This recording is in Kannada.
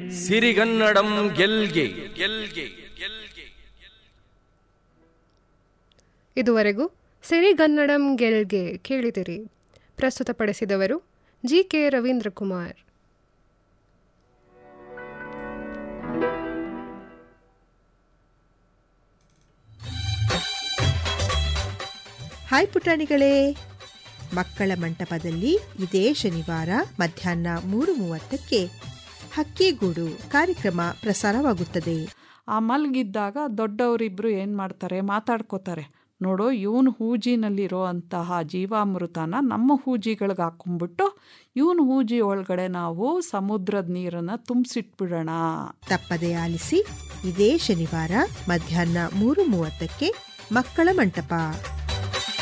ಸಿರಿಗನ್ನಡಂ ಗೆಲ್ಗೆ ಗೆಲ್ಗೆ ಗೆಲ್ಗೆ. ಇದುವರೆಗೂ ಸಿರಿಗನ್ನಡಂ ಗೆಲ್ಗೆ ಕೇಳಿದಿರಿ. ಪ್ರಸ್ತುತಪಡಿಸಿದವರು ಜಿಕೆ ರವೀಂದ್ರ ಕುಮಾರ್. ಹಾಯ್ ಪುಟಾಣಿಗಳೇ, ಮಕ್ಕಳ ಮಂಟಪದಲ್ಲಿ ಇದೇ ಶನಿವಾರ ಮಧ್ಯಾಹ್ನ 3:30ಕ್ಕೆ ಹಕ್ಕಿಗೂಡು ಕಾರ್ಯಕ್ರಮ ಪ್ರಸಾರವಾಗುತ್ತದೆ. ಆ ಮಲ್ಗಿದ್ದಾಗ ದೊಡ್ಡವರಿಬ್ರು ಏನು ಮಾಡ್ತಾರೆ, ಮಾತಾಡ್ಕೋತಾರೆ. ನೋಡು, ಇವನು ಹೂಜಿನಲ್ಲಿರೋ ಅಂತಹ ಜೀವಾಮೃತನ ನಮ್ಮ ಹೂಜಿಗಳಿಗೆ ಹಾಕೊಂಡ್ಬಿಟ್ಟು ಇವನು ಹೂಜಿ ಒಳಗಡೆ ನಾವು ಸಮುದ್ರದ ನೀರನ್ನು ತುಂಬಿಸಿಟ್ಬಿಡೋಣ. ತಪ್ಪದೇ ಆಲಿಸಿ ಇದೇ ಶನಿವಾರ ಮಧ್ಯಾಹ್ನ 3:30ಕ್ಕೆ ಮಕ್ಕಳ ಮಂಟಪ.